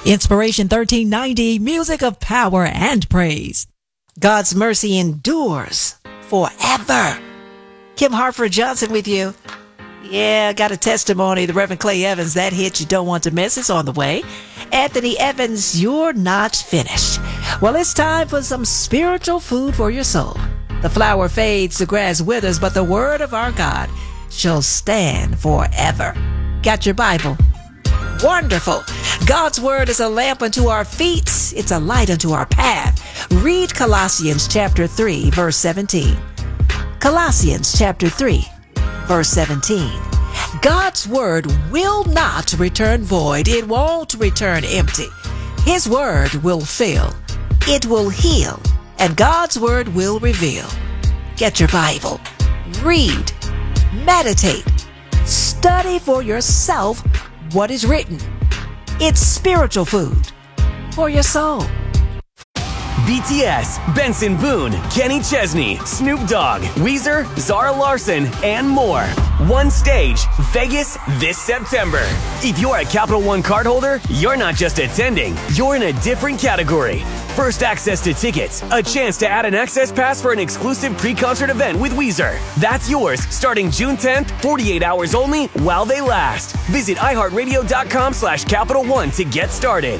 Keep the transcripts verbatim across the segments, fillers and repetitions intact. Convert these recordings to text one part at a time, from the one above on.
Inspiration thirteen ninety, music of power and praise. God's mercy endures forever. Kim Hartford Johnson with you. Yeah, got a testimony. The Reverend Clay Evans, that hit you don't want to miss. It's on the way. Anthony Evans, you're not finished. Well, it's time for some spiritual food for your soul. The flower fades, the grass withers, but the word of our God shall stand forever. Got your Bible? Wonderful. God's word is a lamp unto our feet. It's a light unto our path. Read Colossians chapter three, verse seventeen. Colossians chapter three, verse seventeen. God's word will not return void. It won't return empty. His word will fill. It will heal. And God's word will reveal. Get your Bible. Read. Meditate. Study for yourself what is written. It's spiritual food for your soul. B T S, Benson Boone, Kenny Chesney, Snoop Dogg, Weezer, Zara Larson, and more. One stage, Vegas this September. If you're a Capital One cardholder, you're not just attending, you're in a different category. First access to tickets, a chance to add an access pass for an exclusive pre-concert event with Weezer. That's yours starting June tenth, forty-eight hours only while they last. Visit iHeartRadio.com slash Capital One to get started.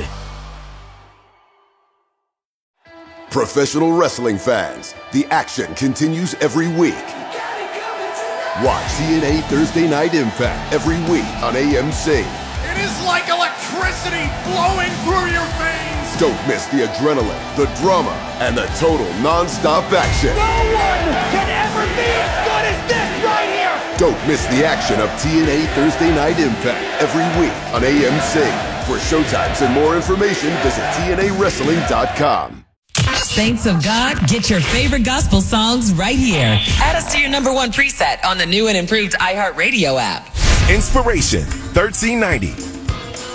Professional wrestling fans, the action continues every week. Watch T N A Thursday Night Impact every week on A M C. It is like electricity flowing through your veins. Don't miss the adrenaline, the drama, and the total non-stop action. No one can ever be as good as this right here. Don't miss the action of T N A Thursday Night Impact every week on A M C. For showtimes and more information, visit T N A wrestling dot com. Saints of God, get your favorite gospel songs right here. Add us to your number one preset on the new and improved iHeartRadio app. Inspiration thirteen ninety.